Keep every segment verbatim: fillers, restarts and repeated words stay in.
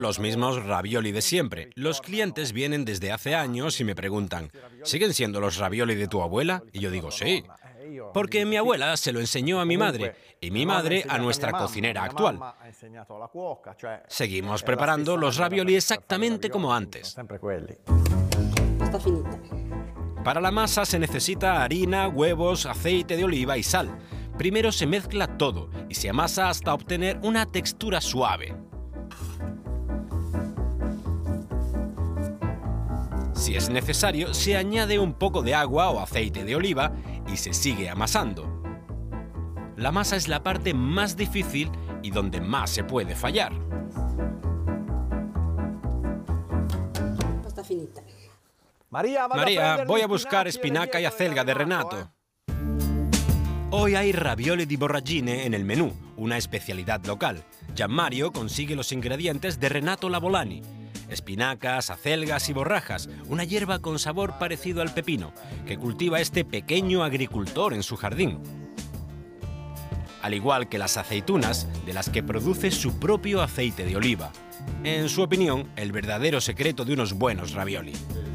Los mismos ravioli de siempre. Los clientes vienen desde hace años y me preguntan, ¿siguen siendo los ravioli de tu abuela? Y yo digo, sí, porque mi abuela se lo enseñó a mi madre y mi madre a nuestra cocinera actual. Seguimos preparando los ravioli exactamente como antes. Está finita. Para la masa se necesita harina, huevos, aceite de oliva y sal. Primero se mezcla todo y se amasa hasta obtener una textura suave. Si es necesario, se añade un poco de agua o aceite de oliva y se sigue amasando. La masa es la parte más difícil y donde más se puede fallar. Está finita. María, María, voy a buscar espinaca y acelga de Renato. Hoy hay ravioli di borragine en el menú, una especialidad local. Gianmario consigue los ingredientes de Renato Lavolani. Espinacas, acelgas y borrajas, una hierba con sabor parecido al pepino, que cultiva este pequeño agricultor en su jardín. Al igual que las aceitunas, de las que produce su propio aceite de oliva. En su opinión, el verdadero secreto de unos buenos ravioli.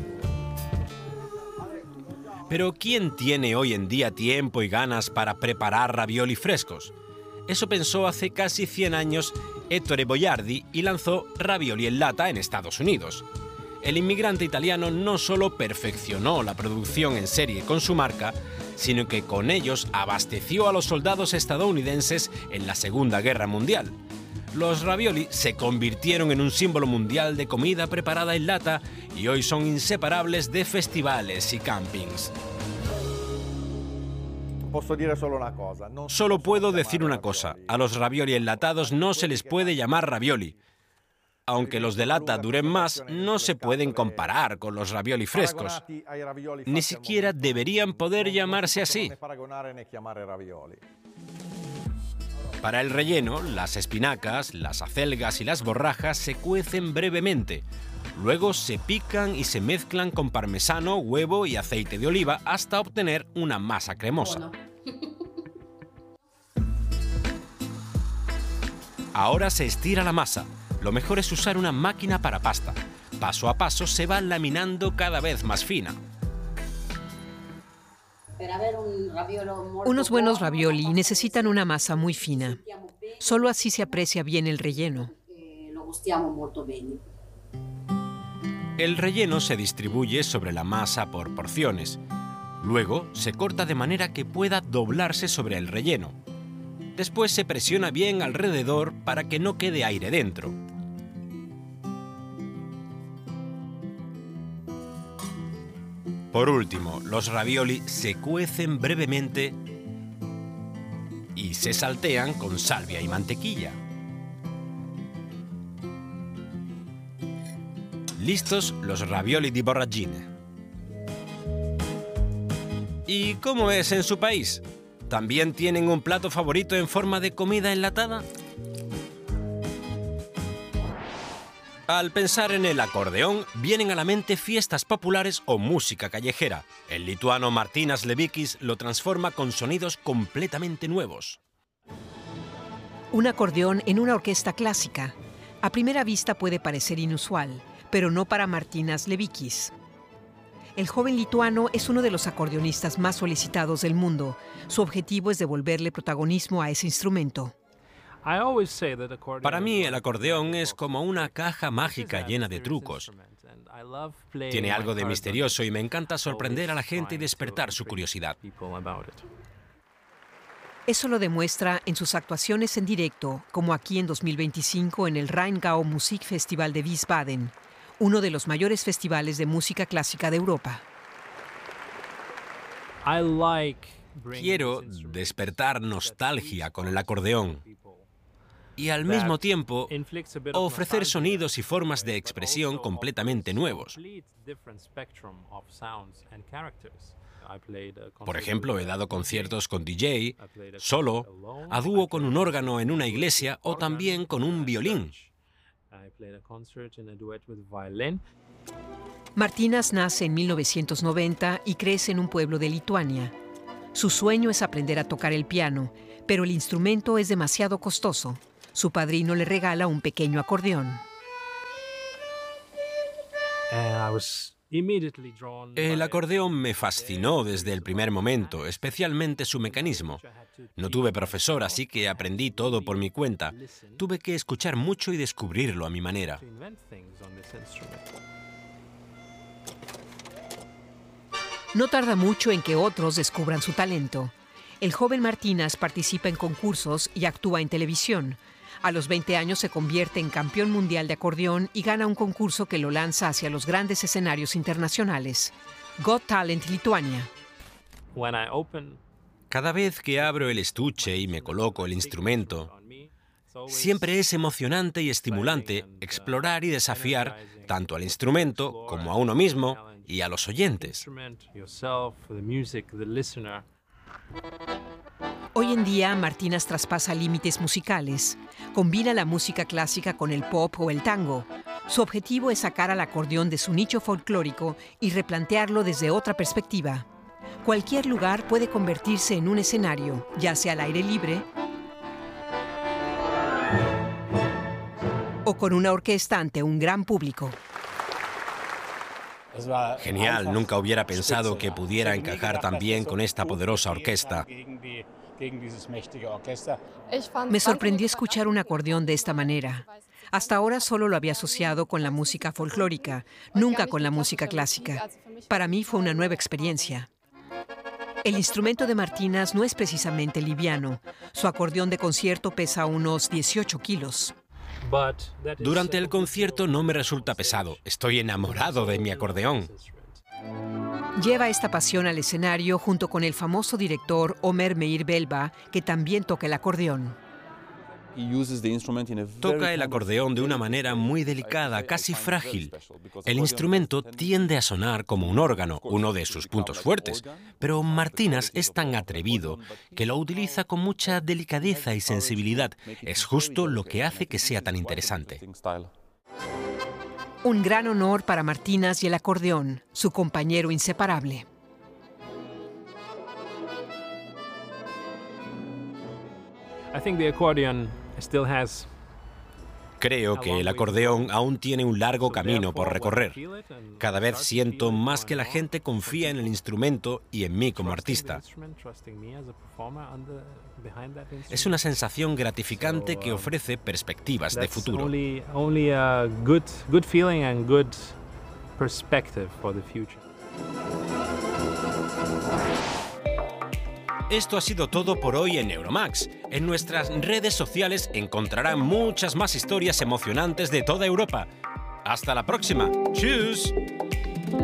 Pero ¿quién tiene hoy en día tiempo y ganas para preparar ravioli frescos? Eso pensó hace casi cien años Ettore Boiardi y lanzó Ravioli en lata en Estados Unidos. El inmigrante italiano no solo perfeccionó la producción en serie con su marca, sino que con ellos abasteció a los soldados estadounidenses en la Segunda Guerra Mundial. Los ravioli se convirtieron en un símbolo mundial de comida preparada en lata y hoy son inseparables de festivales y campings. Solo puedo decir una cosa, a los ravioli enlatados no se les puede llamar ravioli. Aunque los de lata duren más, no se pueden comparar con los ravioli frescos. Ni siquiera deberían poder llamarse así. Para el relleno, las espinacas, las acelgas y las borrajas se cuecen brevemente. Luego se pican y se mezclan con parmesano, huevo y aceite de oliva hasta obtener una masa cremosa. Ahora se estira la masa. Lo mejor es usar una máquina para pasta. Paso a paso se va laminando cada vez más fina. Unos buenos ravioli necesitan una masa muy fina. Solo así se aprecia bien el relleno. El relleno se distribuye sobre la masa por porciones. Luego se corta de manera que pueda doblarse sobre el relleno. Después se presiona bien alrededor para que no quede aire dentro. Por último, los ravioli se cuecen brevemente y se saltean con salvia y mantequilla. Listos los ravioli di borragine. ¿Y cómo es en su país? ¿También tienen un plato favorito en forma de comida enlatada? Al pensar en el acordeón, vienen a la mente fiestas populares o música callejera. El lituano Martynas Levikis lo transforma con sonidos completamente nuevos. Un acordeón en una orquesta clásica. A primera vista puede parecer inusual, pero no para Martynas Levikis. El joven lituano es uno de los acordeonistas más solicitados del mundo. Su objetivo es devolverle protagonismo a ese instrumento. Para mí, el acordeón es como una caja mágica llena de trucos. Tiene algo de misterioso y me encanta sorprender a la gente y despertar su curiosidad. Eso lo demuestra en sus actuaciones en directo, como aquí en dos mil veinticinco en el Rheingau Musikfestival de Wiesbaden, uno de los mayores festivales de música clásica de Europa. Quiero despertar nostalgia con el acordeón y al mismo tiempo ofrecer sonidos y formas de expresión completamente nuevos. Por ejemplo, he dado conciertos con D J, solo, a dúo con un órgano en una iglesia o también con un violín. Martynas nace en mil novecientos noventa y crece en un pueblo de Lituania. Su sueño es aprender a tocar el piano, pero el instrumento es demasiado costoso. Su padrino le regala un pequeño acordeón. El acordeón me fascinó desde el primer momento, especialmente su mecanismo. No tuve profesor, así que aprendí todo por mi cuenta. Tuve que escuchar mucho y descubrirlo a mi manera. No tarda mucho en que otros descubran su talento. El joven Martínez participa en concursos y actúa en televisión. A los veinte años se convierte en campeón mundial de acordeón y gana un concurso que lo lanza hacia los grandes escenarios internacionales. Got Talent Lituania. Cada vez que abro el estuche y me coloco el instrumento, siempre es emocionante y estimulante explorar y desafiar tanto al instrumento como a uno mismo y a los oyentes. Hoy en día, Martínez traspasa límites musicales. Combina la música clásica con el pop o el tango. Su objetivo es sacar al acordeón de su nicho folclórico y replantearlo desde otra perspectiva. Cualquier lugar puede convertirse en un escenario, ya sea al aire libre o con una orquesta ante un gran público. Genial, nunca hubiera pensado que pudiera encajar tan bien con esta poderosa orquesta. Me sorprendió escuchar un acordeón de esta manera. Hasta ahora solo lo había asociado con la música folclórica, nunca con la música clásica. Para mí fue una nueva experiencia. El instrumento de Martínez no es precisamente liviano. Su acordeón de concierto pesa unos dieciocho kilos. Durante el concierto no me resulta pesado. Estoy enamorado de mi acordeón. Lleva esta pasión al escenario junto con el famoso director Ömer Meir Belba, que también toca el acordeón. Toca el acordeón de una manera muy delicada, casi frágil. El instrumento tiende a sonar como un órgano, uno de sus puntos fuertes, pero Martínez es tan atrevido que lo utiliza con mucha delicadeza y sensibilidad. Es justo lo que hace que sea tan interesante. Un gran honor para Martínez y el acordeón, su compañero inseparable. Creo que el acordeón aún tiene un largo camino por recorrer. Cada vez siento más que la gente confía en el instrumento y en mí como artista. Es una sensación gratificante que ofrece perspectivas de futuro. Esto ha sido todo por hoy en Euromax. En nuestras redes sociales encontrarán muchas más historias emocionantes de toda Europa. ¡Hasta la próxima! ¡Tschüss!